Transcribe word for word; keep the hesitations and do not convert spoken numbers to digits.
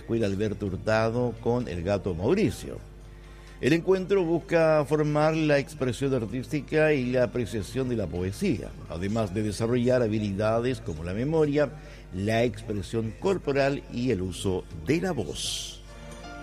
Escuela Alberto Hurtado con el gato Mauricio. El encuentro busca formar la expresión artística y la apreciación de la poesía, además de desarrollar habilidades como la memoria, la expresión corporal y el uso de la voz.